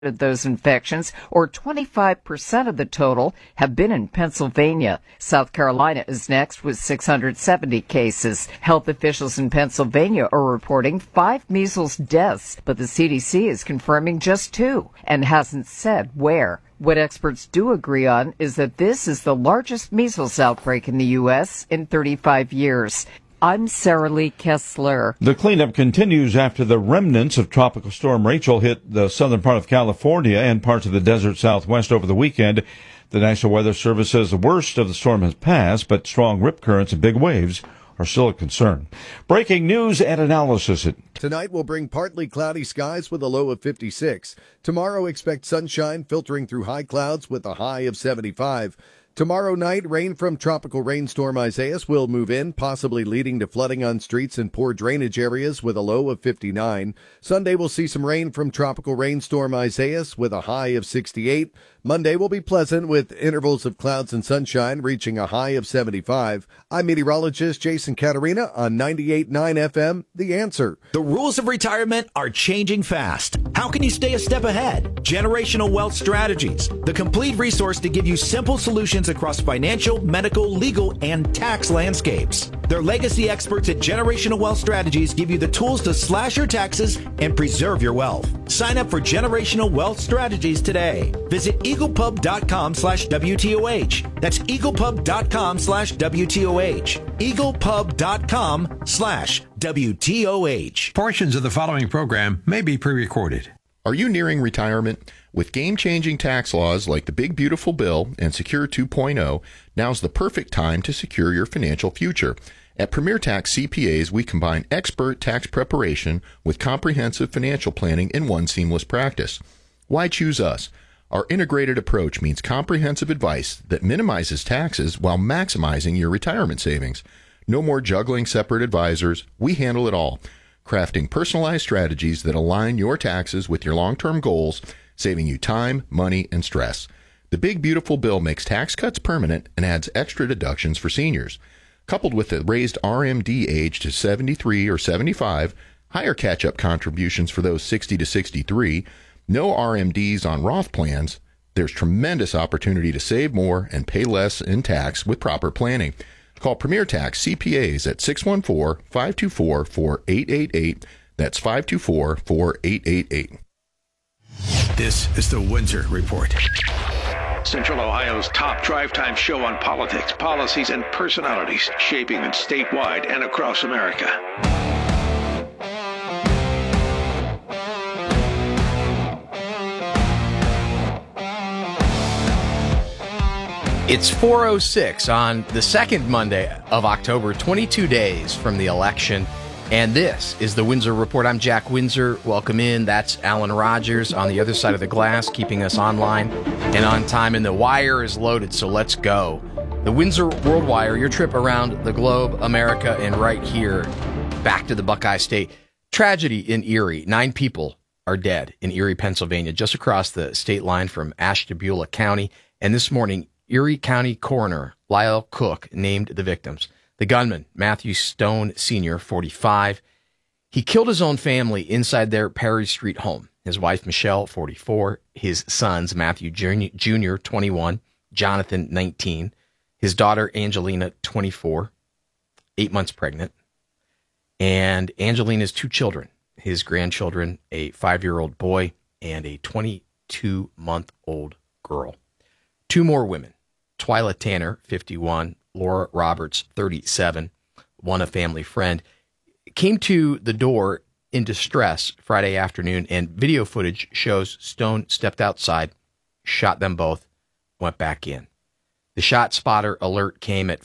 those infections, or 25% of the total, have been in Pennsylvania. South Carolina is next with 670 cases. Health officials in Pennsylvania are reporting 5 measles deaths, but the CDC is confirming just 2 and hasn't said where. What experts do agree on is that this is the largest measles outbreak in the U.S. in 35 years. I'm Sarah Lee Kessler. The cleanup continues after the remnants of Tropical Storm Rachel hit the southern part of California and parts of the desert southwest over the weekend. The National Weather Service says the worst of the storm has passed, but strong rip currents and big waves are still a concern. Breaking news and analysis. Tonight will bring partly cloudy skies with a low of 56. Tomorrow expect sunshine filtering through high clouds with a high of 75. Tomorrow night, rain from tropical rainstorm Isaias will move in, possibly leading to flooding on streets and poor drainage areas with a low of 59. Sunday will see some rain from tropical rainstorm Isaias with a high of 68. Monday will be pleasant with intervals of clouds and sunshine reaching a high of 75. I'm meteorologist Jason Caterina on 98.9 FM, The Answer. The rules of retirement are changing fast. How can you stay a step ahead? Generational Wealth Strategies, the complete resource to give you simple solutions across financial, medical, legal, and tax landscapes. Their legacy experts at Generational Wealth Strategies give you the tools to slash your taxes and preserve your wealth. Sign up for Generational Wealth Strategies today. Visit eaglepub.com/WTOH. That's eaglepub.com/WTOH. eaglepub.com/WTOH. Portions of the following program may be pre-recorded. Are you nearing retirement? With game-changing tax laws like the Big Beautiful Bill and Secure 2.0, now's the perfect time to secure your financial future. At Premier Tax CPAs, we combine expert tax preparation with comprehensive financial planning in one seamless practice. Why choose us? Our integrated approach means comprehensive advice that minimizes taxes while maximizing your retirement savings. No more juggling separate advisors. We handle it all, crafting personalized strategies that align your taxes with your long-term goals, saving you time, money, and stress. The Big Beautiful Bill makes tax cuts permanent and adds extra deductions for seniors. Coupled with the raised RMD age to 73 or 75, higher catch-up contributions for those 60 to 63, no RMDs on Roth plans, there's tremendous opportunity to save more and pay less in tax with proper planning. Call Premier Tax CPAs at 614-524-4888. That's 524-4888. This is the Windsor Report. Central Ohio's top drive time show on politics, policies, and personalities shaping it statewide and across America. It's 4:06 on the second Monday of October, 22 days from the election. And this is the Windsor Report. I'm Jack Windsor. Welcome in. That's Alan Rogers on the other side of the glass, keeping us online and on time. And the wire is loaded, so let's go. The Windsor World Wire, your trip around the globe, America, and right here, back to the Buckeye State. Tragedy in Erie. 9 people are dead in Erie, Pennsylvania, just across the state line from Ashtabula County. And this morning, Erie County Coroner Lyle Cook named the victims. The gunman, Matthew Stone Sr., 45. He killed his own family inside their Perry Street home. His wife, Michelle, 44. His sons, Matthew Jr., 21. Jonathan, 19. His daughter, Angelina, 24. 8 months pregnant. And Angelina's 2 children. His grandchildren, a 5-year-old boy and a 22-month-old girl. 2 more women. Twyla Tanner, 51. Laura Roberts, 37, one a family friend, came to the door in distress Friday afternoon, and video footage shows Stone stepped outside, shot them both, went back in. The shot spotter alert came at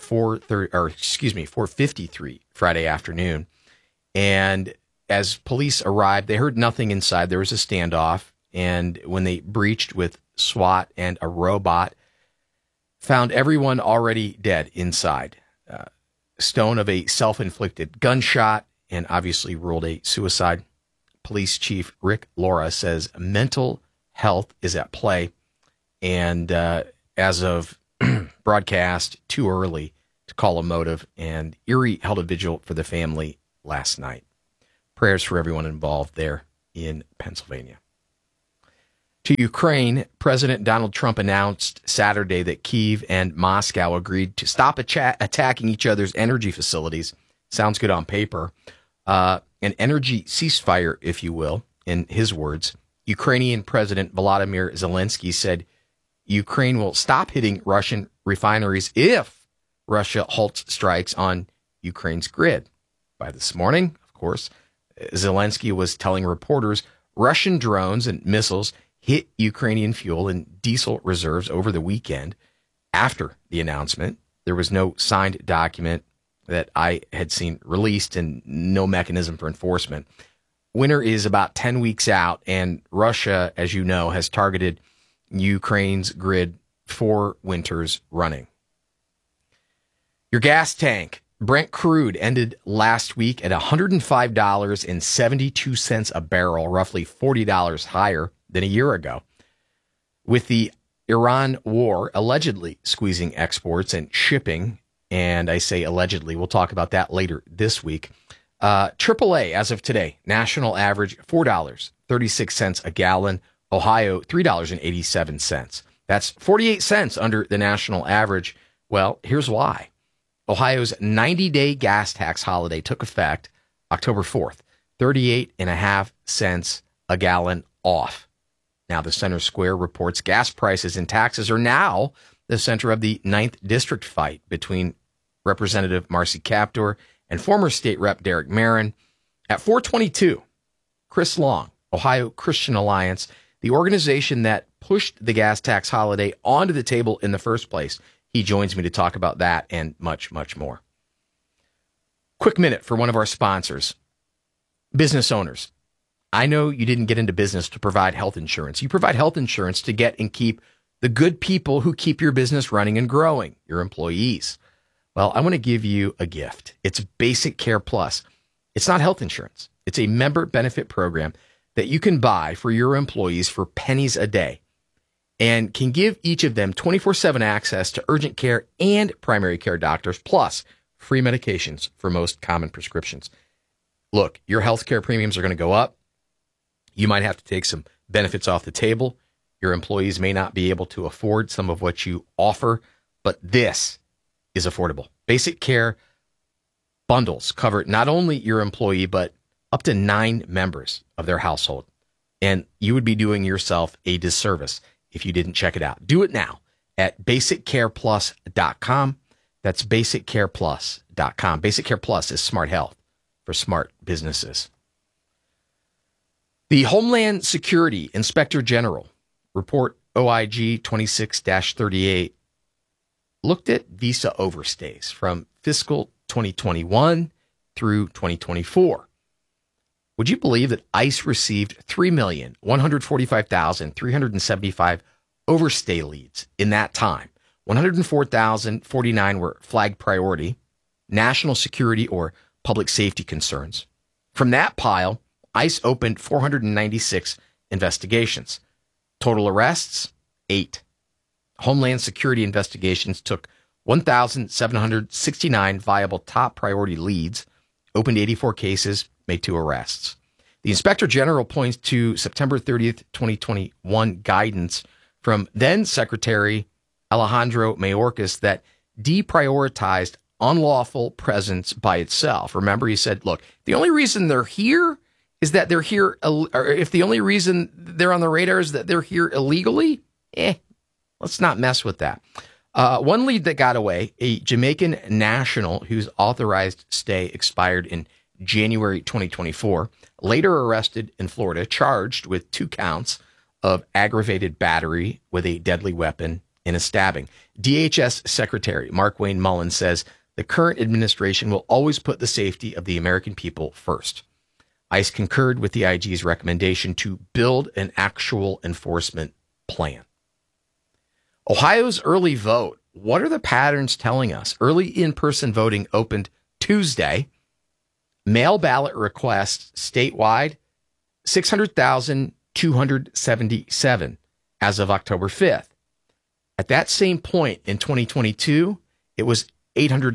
4:53 Friday afternoon, and as police arrived, they heard nothing inside. There was a standoff, and when they breached with SWAT and a robot, found everyone already dead inside. Stone of a self-inflicted gunshot and obviously ruled a suicide. Police Chief Rick Laura says mental health is at play. And as of broadcast, too early to call a motive. And Erie held a vigil for the family last night. Prayers for everyone involved there in Pennsylvania. To Ukraine, President Donald Trump announced Saturday that Kyiv and Moscow agreed to stop attacking each other's energy facilities. Sounds good on paper. An energy ceasefire, if you will, in his words. Ukrainian President Volodymyr Zelensky said Ukraine will stop hitting Russian refineries if Russia halts strikes on Ukraine's grid. By this morning, of course, Zelensky was telling reporters Russian drones and missiles hit Ukrainian fuel and diesel reserves over the weekend. After the announcement, there was no signed document that I had seen released and no mechanism for enforcement. Winter is about 10 weeks out, and Russia, as you know, has targeted Ukraine's grid 4 winters running. Your gas tank. Brent crude ended last week at $105.72 a barrel, roughly $40 higher than a year ago. With the Iran war allegedly squeezing exports and shipping, and I say allegedly, we'll talk about that later this week. AAA, as of today, national average $4.36 a gallon. Ohio, $3.87. That's 48 cents under the national average. Well, here's why. Ohio's 90-day gas tax holiday took effect October 4th, 38.5 cents a gallon off. Now, the Center Square reports gas prices and taxes are now the center of the 9th District fight between Representative Marcy Kaptur and former state rep Derek Marin. At 4:22, Chris Long, Ohio Christian Alliance, the organization that pushed the gas tax holiday onto the table in the first place. He joins me to talk about that and much, much more. Quick minute for one of our sponsors. Business owners. I know you didn't get into business to provide health insurance. You provide health insurance to get and keep the good people who keep your business running and growing, your employees. Well, I want to give you a gift. It's Basic Care Plus. It's not health insurance. It's a member benefit program that you can buy for your employees for pennies a day and can give each of them 24/7 access to urgent care and primary care doctors, plus free medications for most common prescriptions. Look, your healthcare premiums are going to go up. You might have to take some benefits off the table. Your employees may not be able to afford some of what you offer, but this is affordable. Basic Care bundles cover not only your employee, but up to 9 members of their household. And you would be doing yourself a disservice if you didn't check it out. Do it now at basiccareplus.com. That's basiccareplus.com. Basic Care Plus is smart health for smart businesses. The Homeland Security Inspector General, report OIG 26-38, looked at visa overstays from fiscal 2021 through 2024. Would you believe that ICE received 3,145,375 overstay leads in that time? 104,049 were flagged priority, national security or public safety concerns. From that pile, ICE opened 496 investigations. Total arrests, 8. Homeland Security investigations took 1,769 viable top priority leads, opened 84 cases, made 2 arrests. The Inspector General points to September 30th, 2021 guidance from then Secretary Alejandro Mayorkas that deprioritized unlawful presence by itself. Remember, he said, look, the only reason they're here is that they're here, or if the only reason they're on the radar is that they're here illegally, let's not mess with that. One lead that got away, a Jamaican national whose authorized stay expired in January 2024, later arrested in Florida, charged with 2 counts of aggravated battery with a deadly weapon in a stabbing. DHS Secretary Mark Wayne Mullen says the current administration will always put the safety of the American people first. ICE concurred with the IG's recommendation to build an actual enforcement plan. Ohio's early vote. What are the patterns telling us? Early in-person voting opened Tuesday. Mail ballot requests statewide, 600,277 as of October 5th. At that same point in 2022, it was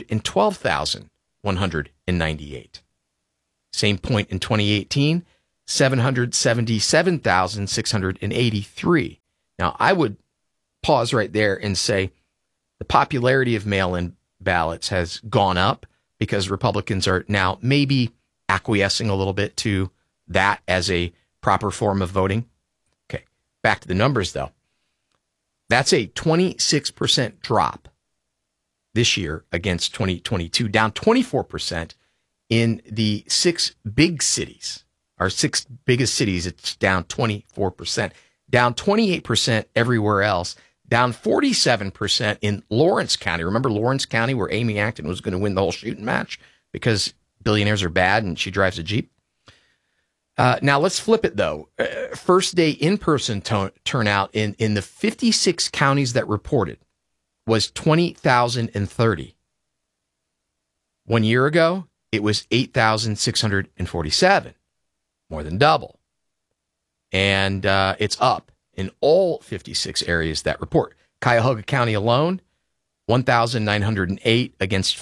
812,198. Same point in 2018, 777,683. Now, I would pause right there and say the popularity of mail-in ballots has gone up because Republicans are now maybe acquiescing a little bit to that as a proper form of voting. Okay, back to the numbers, though. That's a 26% drop this year against 2022, down 24% in the six big cities. Our six biggest cities, it's down 24%, down 28% everywhere else, down 47% in Lawrence County. Remember Lawrence County where Amy Acton was going to win the whole shooting match because billionaires are bad and she drives a Jeep? Now let's flip it, though. First day in-person turnout in the 56 counties that reported was 20,030. 1 year ago, it was 8,647, more than double. And it's up in all 56 areas that report. Cuyahoga County alone, 1,908 against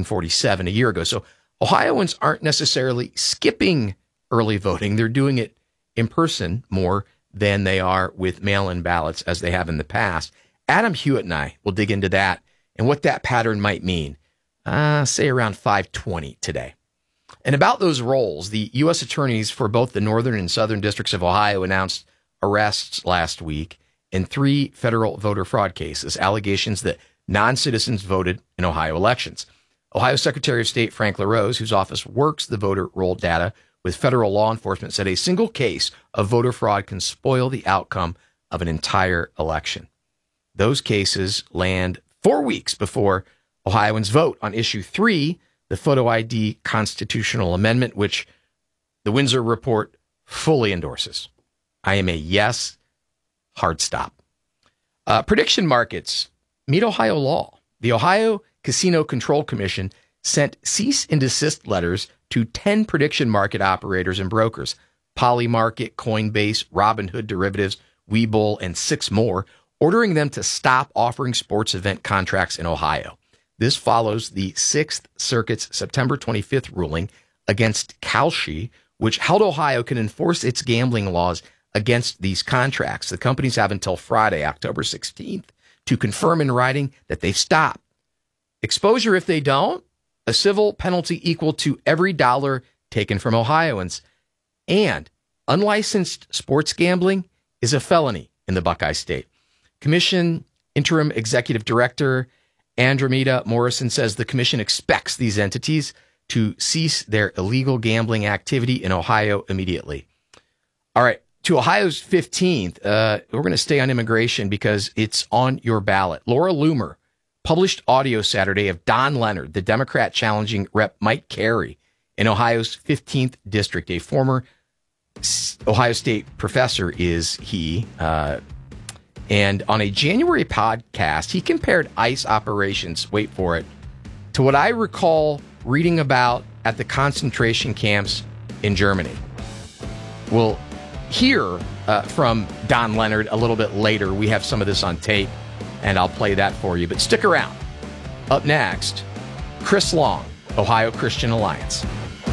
547 a year ago. So Ohioans aren't necessarily skipping early voting. They're doing it in person more than they are with mail-in ballots as they have in the past. Adam Hewitt and I will dig into that and what that pattern might mean, say around 5:20 today. And about those rolls, the U.S. attorneys for both the northern and southern districts of Ohio announced arrests last week in 3 federal voter fraud cases, allegations that non-citizens voted in Ohio elections. Ohio Secretary of State Frank LaRose, whose office works the voter roll data with federal law enforcement, said a single case of voter fraud can spoil the outcome of an entire election. Those cases land 4 weeks before Ohioans vote on Issue 3, the photo ID constitutional amendment, which the Windsor Report fully endorses. I am a yes, hard stop. Prediction markets meet Ohio law. The Ohio Casino Control Commission sent cease and desist letters to 10 prediction market operators and brokers, Polymarket, Coinbase, Robinhood Derivatives, Webull, and 6 more, ordering them to stop offering sports event contracts in Ohio. This follows the 6th Circuit's September 25th ruling against Kalshi, which held Ohio can enforce its gambling laws against these contracts. The companies have until Friday, October 16th, to confirm in writing that they've stopped. Exposure, if they don't, a civil penalty equal to every dollar taken from Ohioans. And unlicensed sports gambling is a felony in the Buckeye State. Commission Interim Executive Director Andromeda Morrison says the commission expects these entities to cease their illegal gambling activity in Ohio immediately. All right, to Ohio's 15th, we're going to stay on immigration because it's on your ballot. Laura Loomer published audio Saturday of Don Leonard, the Democrat challenging Rep. Mike Carey in Ohio's 15th district. A former Ohio State professor is he. And on a January podcast, he compared ICE operations, wait for it, to what I recall reading about at the concentration camps in Germany. We'll hear from Don Leonard a little bit later. We have some of this on tape, and I'll play that for you. But stick around. Up next, Chris Long, Ohio Christian Alliance.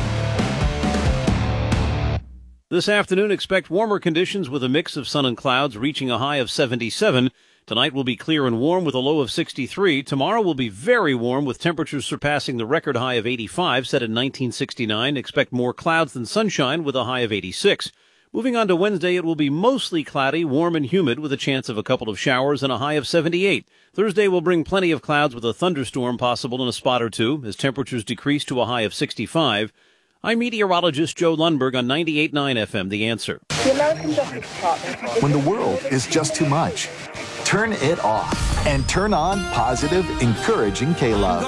This afternoon, expect warmer conditions with a mix of sun and clouds, reaching a high of 77. Tonight will be clear and warm with a low of 63. Tomorrow will be very warm with temperatures surpassing the record high of 85 set in 1969. Expect more clouds than sunshine with a high of 86. Moving on to Wednesday, it will be mostly cloudy, warm and humid with a chance of a couple of showers and a high of 78. Thursday will bring plenty of clouds with a thunderstorm possible in a spot or two as temperatures decrease to a high of 65. I'm meteorologist Joe Lundberg on 98.9 FM, The Answer. The American Justice Department. When the world is just too much, turn it off and turn on positive, encouraging K-Love.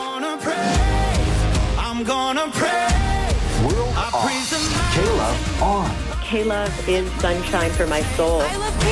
I'm gonna pray. World off. K-Love on. K-Love is sunshine for my soul. I love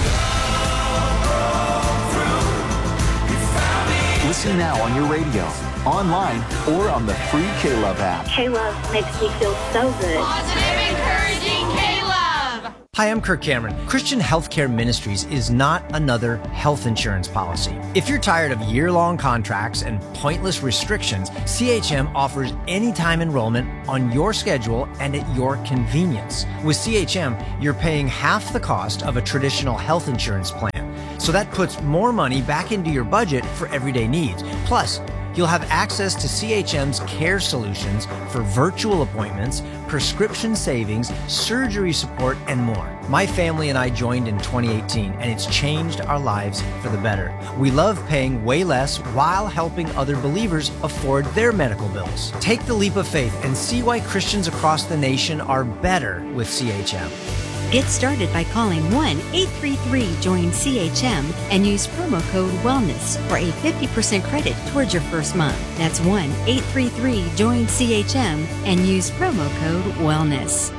K-Love. Listen now on your radio, online, or on the free K-Love app. K-Love makes me feel so good. Positive, encouraging K-Love. Hi, I'm Kirk Cameron. Christian Healthcare Ministries is not another health insurance policy. If you're tired of year-long contracts and pointless restrictions, CHM offers anytime enrollment on your schedule and at your convenience. With CHM, you're paying half the cost of a traditional health insurance plan. So that puts more money back into your budget for everyday needs. Plus, you'll have access to CHM's care solutions for virtual appointments, prescription savings, surgery support, and more. My family and I joined in 2018, and it's changed our lives for the better. We love paying way less while helping other believers afford their medical bills. Take the leap of faith and see why Christians across the nation are better with CHM. Get started by calling 1-833-JOIN-CHM and use promo code WELLNESS for a 50% credit towards your first month. That's 1-833-JOIN-CHM and use promo code WELLNESS.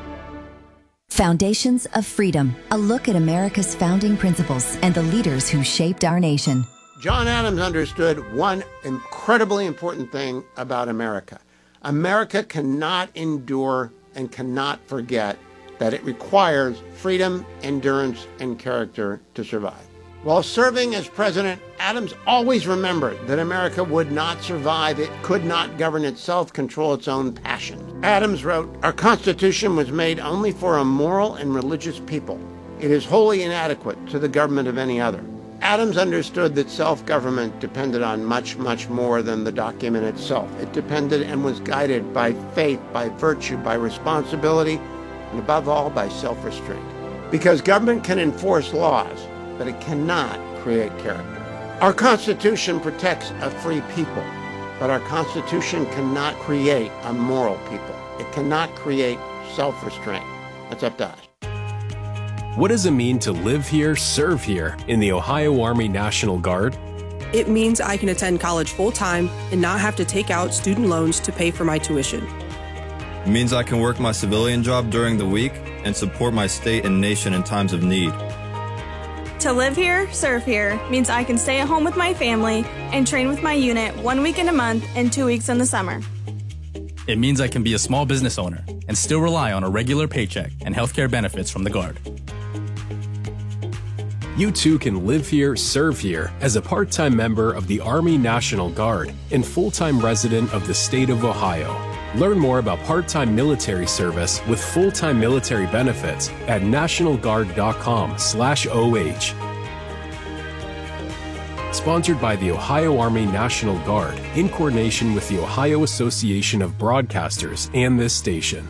Foundations of Freedom, a look at America's founding principles and the leaders who shaped our nation. John Adams understood one incredibly important thing about America. America cannot endure and cannot forget that it requires freedom, endurance, and character to survive. While serving as president, Adams always remembered that America would not survive. It could not govern itself, control its own passions. Adams wrote, "Our Constitution was made only for a moral and religious people. It is wholly inadequate to the government of any other." Adams understood that self-government depended on much, much more than the document itself. It depended and was guided by faith, by virtue, by responsibility, and above all, by self-restraint. Because government can enforce laws, but it cannot create character. Our Constitution protects a free people, but our Constitution cannot create a moral people. It cannot create self-restraint. That's up to us. What does it mean to live here, serve here in the Ohio Army National Guard? It means I can attend college full-time and not have to take out student loans to pay for my tuition. It means I can work my civilian job during the week and support my state and nation in times of need. To live here, serve here, means I can stay at home with my family and train with my unit 1 week in a month and 2 weeks in the summer. It means I can be a small business owner and still rely on a regular paycheck and healthcare benefits from the Guard. You too can live here, serve here as a part-time member of the Army National Guard and full-time resident of the state of Ohio. Learn more about part-time military service with full-time military benefits at nationalguard.com/OH. Sponsored by the Ohio Army National Guard in coordination with the Ohio Association of Broadcasters and this station.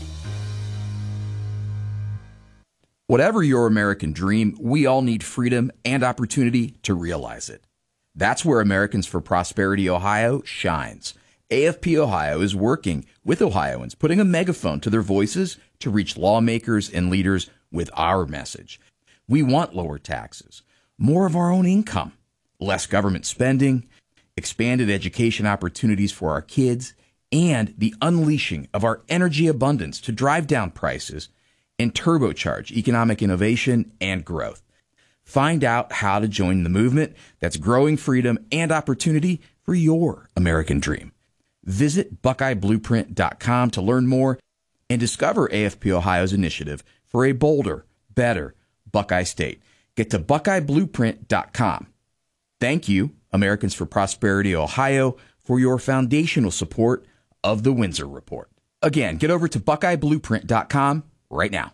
Whatever your American dream, we all need freedom and opportunity to realize it. That's where Americans for Prosperity Ohio shines. AFP Ohio is working with Ohioans, putting a megaphone to their voices to reach lawmakers and leaders with our message. We want lower taxes, more of our own income, less government spending, expanded education opportunities for our kids, and the unleashing of our energy abundance to drive down prices and turbocharge economic innovation and growth. Find out how to join the movement that's growing freedom and opportunity for your American dream. Visit BuckeyeBlueprint.com to learn more and discover AFP Ohio's initiative for a bolder, better Buckeye State. Get to BuckeyeBlueprint.com. Thank you, Americans for Prosperity Ohio, for your foundational support of the Windsor Report. Again, get over to BuckeyeBlueprint.com right now.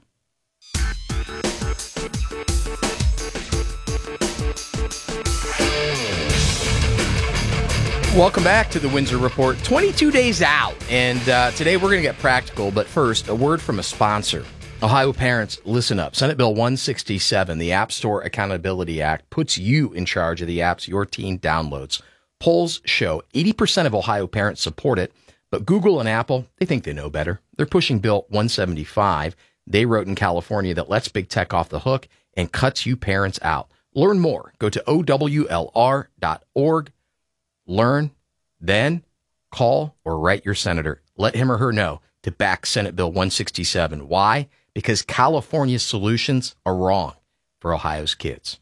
Welcome back to the Windsor Report. 22 days out, and today we're going to get practical, but first, a word from a sponsor. Ohio parents, listen up. Senate Bill 167, the App Store Accountability Act, puts you in charge of the apps your teen downloads. Polls show 80% of Ohio parents support it, but Google and Apple, they think they know better. They're pushing Bill 175. They wrote in California that lets big tech off the hook and cuts you parents out. Learn more. Go to owlr.org. Learn, then call or write your senator. Let him or her know to back Senate Bill 167. Why? Because California's solutions are wrong for Ohio's kids.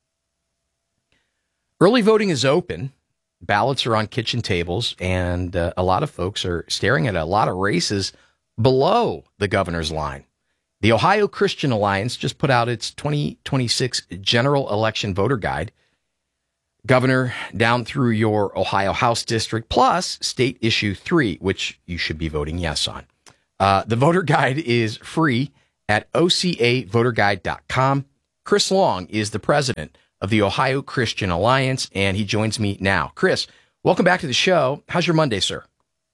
Early voting is open. Ballots are on kitchen tables, and a lot of folks are staring at a lot of races below the governor's line. The Ohio Christian Alliance just put out its 2026 general election voter guide. Governor down through your Ohio House District, plus State Issue 3, which you should be voting yes on. The voter guide is free at ocavoterguide.com. Chris Long is the president of the Ohio Christian Alliance, and he joins me now. Chris, welcome back to the show. How's your Monday, sir?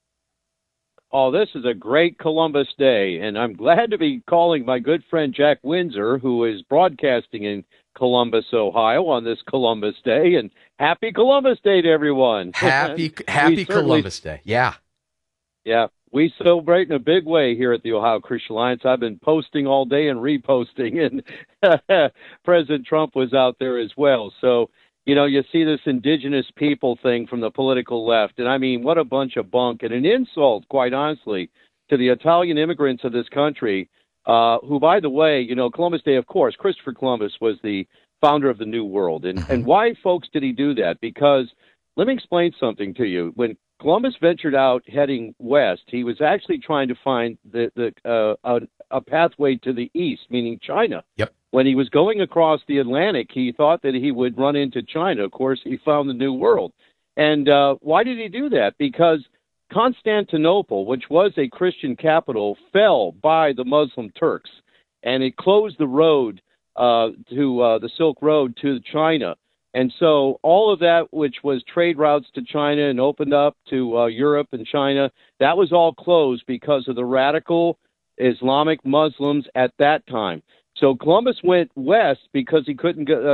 Oh, this is a great Columbus Day, and I'm glad to be calling my good friend Jack Windsor, who is broadcasting in Columbus, Ohio on this Columbus Day, and happy Columbus Day to everyone. Happy Columbus Day. Yeah. Yeah. We celebrate in a big way here at the Ohio Christian Alliance. I've been posting all day and reposting, and President Trump was out there as well. So, you know, you see this indigenous people thing from the political left, and I mean, what a bunch of bunk and an insult, quite honestly, to the Italian immigrants of this country, who, by the way, you know, Columbus Day, of course, Christopher Columbus was the founder of the New World. And why, folks, did he do that? Because let me explain something to you. When Columbus ventured out heading west, he was actually trying to find a pathway to the east, meaning China. Yep. When he was going across the Atlantic, he thought that he would run into China. Of course, he found the New World. And why did he do that? Because Constantinople, which was a Christian capital, fell by the Muslim Turks, and it closed the road to the Silk Road to China. And so all of that, which was trade routes to China and opened up to Europe and China, that was all closed because of the radical Islamic Muslims at that time. So Columbus went west because he couldn't go,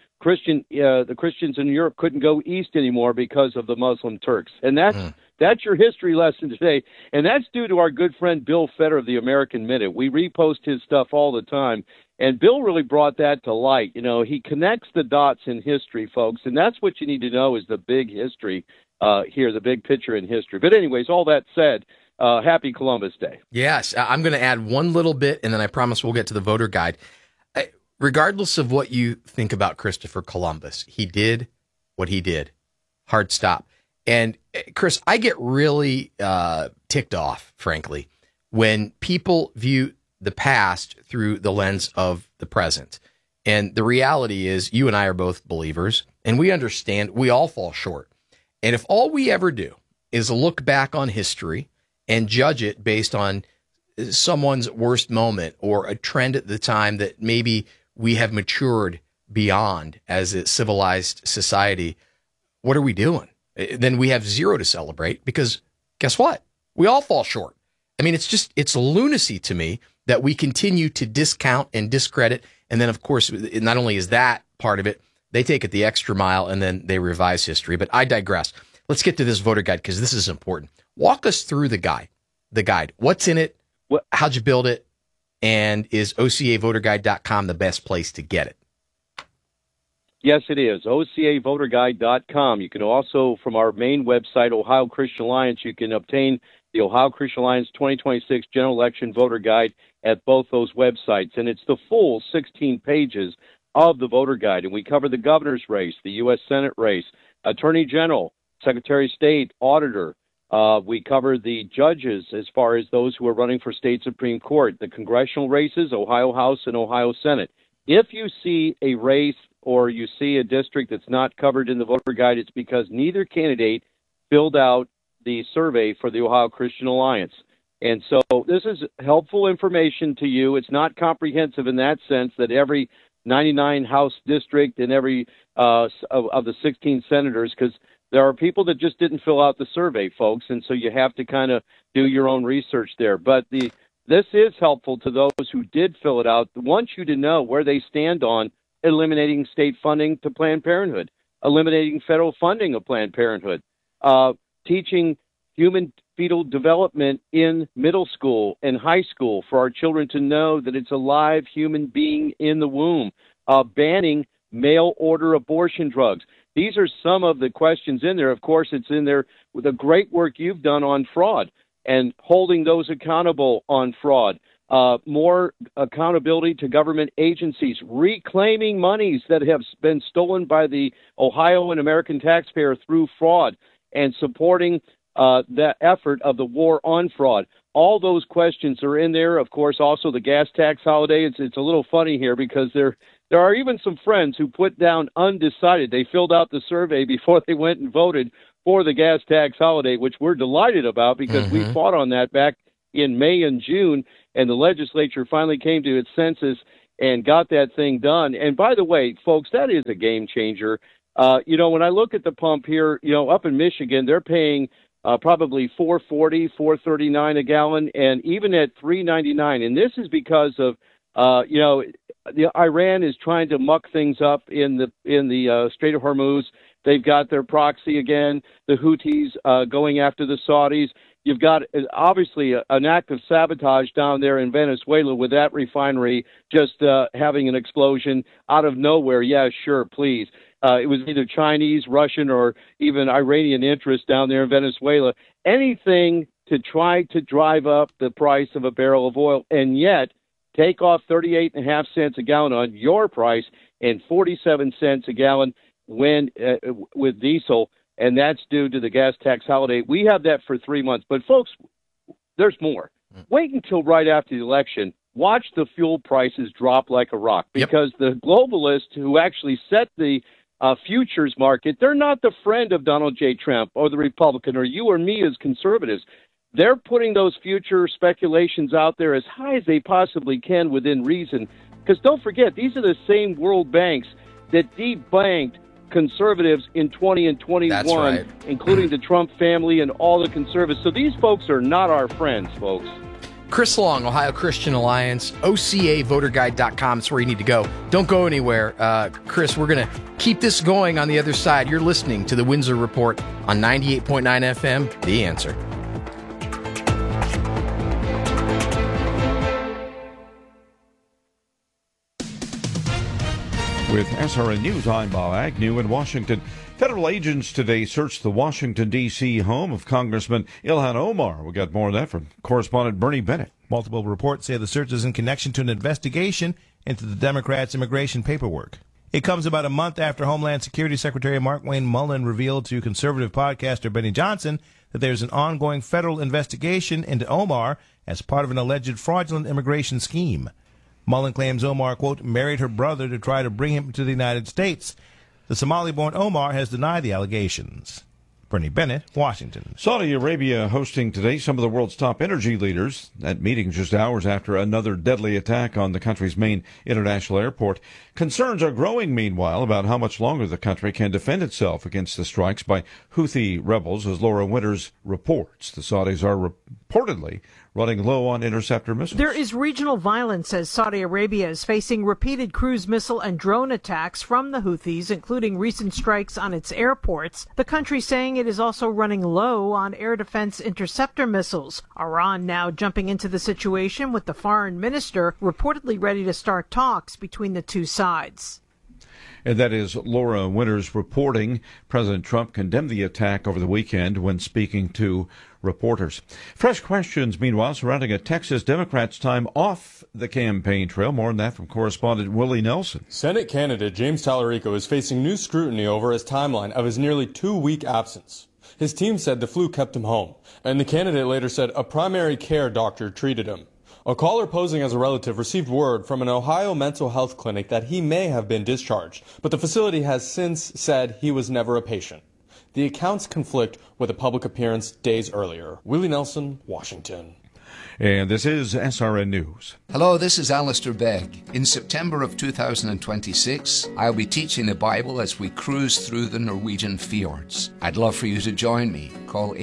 the Christians in Europe couldn't go east anymore because of the Muslim Turks. And that's your history lesson today. And that's due to our good friend Bill Fetter of the American Minute. We repost his stuff all the time. And Bill really brought that to light. You know, he connects the dots in history, folks. And that's what you need to know is the big history here, the big picture in history. But anyways, all that said, happy Columbus Day. Yes, I'm going to add one little bit, and then I promise we'll get to the voter guide. Regardless of what you think about Christopher Columbus, he did what he did. Hard stop. And Chris, I get really ticked off, frankly, when people view the past through the lens of the present. And the reality is you and I are both believers, and we understand we all fall short. And if all we ever do is look back on history and judge it based on someone's worst moment or a trend at the time that maybe we have matured beyond as a civilized society, what are we doing? Then we have zero to celebrate because guess what? We all fall short. I mean, it's lunacy to me that we continue to discount and discredit. And then, of course, not only is that part of it, they take it the extra mile and then they revise history. But I digress. Let's get to this voter guide because this is important. Walk us through the guide. What's in it? How'd you build it? And is ocavoterguide.com the best place to get it? Yes, it is. ocavoterguide.com. You can also, from our main website, Ohio Christian Alliance, you can obtain the Ohio Christian Alliance 2026 General Election Voter Guide at both those websites. And it's the full 16 pages of the voter guide. And we cover the governor's race, the U.S. Senate race, Attorney General, Secretary of State, Auditor. We cover the judges as far as those who are running for state Supreme Court, the congressional races, Ohio House and Ohio Senate. If you see a race or you see a district that's not covered in the voter guide, it's because neither candidate filled out the survey for the Ohio Christian Alliance. And so this is helpful information to you. It's not comprehensive in that sense that every 99 House district and every of the 16 senators, because there are people that just didn't fill out the survey, folks, and so you have to kind of do your own research there. But this is helpful to those who did fill it out. They want you to know where they stand on eliminating state funding to Planned Parenthood, eliminating federal funding of Planned Parenthood, teaching human fetal development in middle school and high school for our children to know that it's a live human being in the womb, banning mail-order abortion drugs. These are some of the questions in there. Of course, it's in there with the great work you've done on fraud and holding those accountable on fraud. More accountability to government agencies, reclaiming monies that have been stolen by the Ohio and American taxpayer through fraud, and supporting that effort of the war on fraud. All those questions are in there. Of course, also the gas tax holiday. It's a little funny here because there are even some friends who put down undecided. They filled out the survey before they went and voted for the gas tax holiday, which we're delighted about because we fought on that back in May and June, and the legislature finally came to its senses and got that thing done. And by the way, folks, that is a game changer. When I look at the pump here, up in Michigan, they're paying probably $4.40, $4.39 a gallon, and even at $3.99. And this is because of, the Iran is trying to muck things up in the Strait of Hormuz. They've got their proxy again, the Houthis going after the Saudis. You've got, obviously, an act of sabotage down there in Venezuela with that refinery just having an explosion out of nowhere. Yeah, sure, please. It was either Chinese, Russian, or even Iranian interest down there in Venezuela. Anything to try to drive up the price of a barrel of oil, and yet take off 38.5 cents a gallon on your price and 47 cents a gallon when with diesel. And that's due to the gas tax holiday. We have that for 3 months. But, folks, there's more. Wait until right after the election. Watch the fuel prices drop like a rock because the globalists who actually set the futures market, they're not the friend of Donald J. Trump or the Republican or you or me as conservatives. They're putting those future speculations out there as high as they possibly can within reason. Because don't forget, these are the same world banks that debanked conservatives in 20 and 21, including the Trump family and all the conservatives. So these folks are not our friends, folks. Chris Long, Ohio Christian Alliance, OCAVoterGuide.com. That's where you need to go. Don't go anywhere. Chris, we're going to keep this going on the other side. You're listening to the Windsor Report on 98.9 FM, The Answer. With SRN News, I'm Bob Agnew in Washington. Federal agents today searched the Washington, D.C. home of Congressman Ilhan Omar. We got more of that from correspondent Bernie Bennett. Multiple reports say the search is in connection to an investigation into the Democrats' immigration paperwork. It comes about a month after Homeland Security Secretary Mark Wayne Mullen revealed to conservative podcaster Benny Johnson that there's an ongoing federal investigation into Omar as part of an alleged fraudulent immigration scheme. Mullen claims Omar, quote, married her brother to try to bring him to the United States. The Somali-born Omar has denied the allegations. Bernie Bennett, Washington. Saudi Arabia hosting today some of the world's top energy leaders. That meeting just hours after another deadly attack on the country's main international airport. Concerns are growing, meanwhile, about how much longer the country can defend itself against the strikes by Houthi rebels, as Laura Winters reports. The Saudis are reportedly running low on interceptor missiles. There is regional violence as Saudi Arabia is facing repeated cruise missile and drone attacks from the Houthis, including recent strikes on its airports. The country saying it is also running low on air defense interceptor missiles. Iran now jumping into the situation with the foreign minister reportedly ready to start talks between the two sides. And that is Laura Winters reporting. President Trump condemned the attack over the weekend when speaking to reporters. Fresh questions, meanwhile, surrounding a Texas Democrat's time off the campaign trail. More on that from correspondent Willie Nelson. Senate candidate James Tallarico is facing new scrutiny over his timeline of his nearly 2-week absence. His team said the flu kept him home, and the candidate later said a primary care doctor treated him. A caller posing as a relative received word from an Ohio mental health clinic that he may have been discharged, but the facility has since said he was never a patient. The accounts conflict with a public appearance days earlier. Willie Nelson, Washington. And this is SRN News. Hello, this is Alistair Begg. In September of 2026, I'll be teaching the Bible as we cruise through the Norwegian fjords. I'd love for you to join me. Call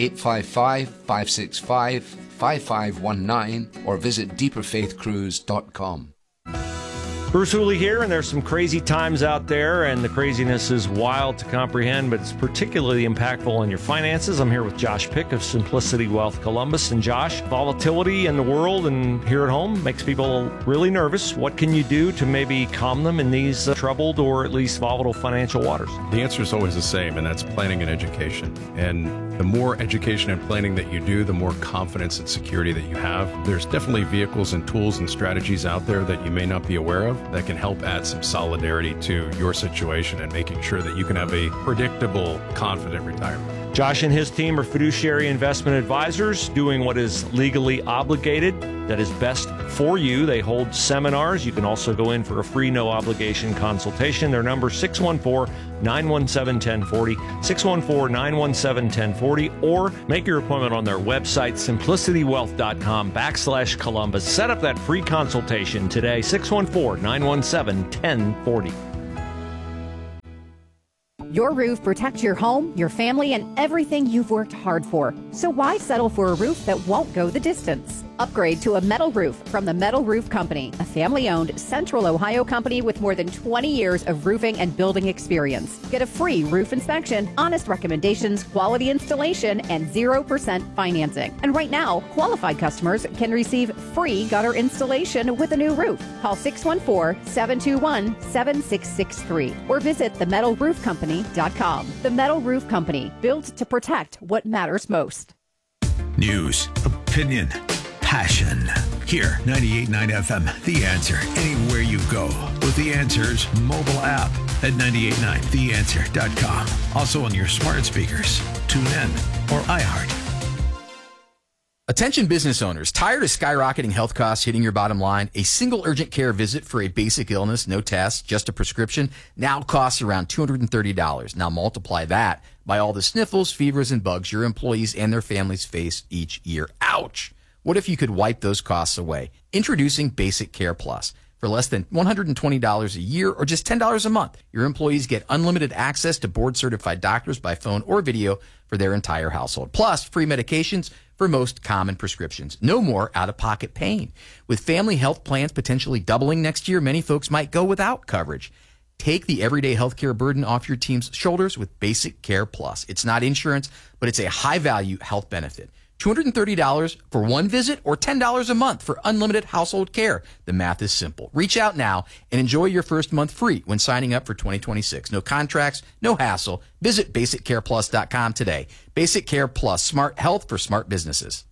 855-565-5519 or visit deeperfaithcruise.com. Bruce Hooley here, and there's some crazy times out there, and the craziness is wild to comprehend, but it's particularly impactful on your finances. I'm here with Josh Pick of Simplicity Wealth Columbus. And Josh, volatility in the world and here at home makes people really nervous. What can you do to maybe calm them in these troubled or at least volatile financial waters? The answer is always the same, and that's planning and education. And the more education and planning that you do, the more confidence and security that you have. There's definitely vehicles and tools and strategies out there that you may not be aware of that can help add some solidarity to your situation and making sure that you can have a predictable, confident retirement. Josh and his team are fiduciary investment advisors doing what is legally obligated, that is best for you. They hold seminars. You can also go in for a free, no-obligation consultation. Their number is 614-917-1040, 614-917-1040, or make your appointment on their website, simplicitywealth.com/Columbus. Set up that free consultation today, 614-917-1040. Your roof protects your home, your family, and everything you've worked hard for. So why settle for a roof that won't go the distance? Upgrade to a metal roof from the Metal Roof Company, a family-owned Central Ohio company with more than 20 years of roofing and building experience. Get a free roof inspection, honest recommendations, quality installation, and 0% financing. And right now, qualified customers can receive free gutter installation with a new roof. Call 614-721-7663 or visit themetalroofcompany.com. The Metal Roof Company, built to protect what matters most. News, opinion, passion. Here, 98.9 FM, The Answer, anywhere you go. With The Answer's mobile app at 98.9theanswer.com. Also on your smart speakers, tune in, or iHeart. Attention business owners, tired of skyrocketing health costs hitting your bottom line? A single urgent care visit for a basic illness, no test, just a prescription, now costs around $230. Now multiply that by all the sniffles, fevers, and bugs your employees and their families face each year. Ouch! What if you could wipe those costs away? Introducing Basic Care Plus. For less than $120 a year or just $10 a month, your employees get unlimited access to board-certified doctors by phone or video for their entire household. Plus, free medications for most common prescriptions. No more out-of-pocket pain. With family health plans potentially doubling next year, many folks might go without coverage. Take the everyday healthcare burden off your team's shoulders with Basic Care Plus. It's not insurance, but it's a high-value health benefit. $230 for one visit or $10 a month for unlimited household care. The math is simple. Reach out now and enjoy your first month free when signing up for 2026. No contracts, no hassle. Visit BasicCarePlus.com today. Basic Care Plus, smart health for smart businesses.